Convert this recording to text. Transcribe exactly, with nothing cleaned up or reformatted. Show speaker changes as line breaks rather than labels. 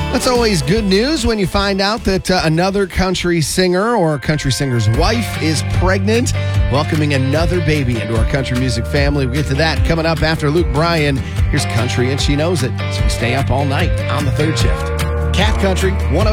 That's always good news when you find out that uh, another country singer or a country singer's wife is pregnant, welcoming another baby into our country music family. We'll get to that coming up after Luke Bryan. Here's Country and She Knows It. So we stay up all night on the third shift. Cat Country one oh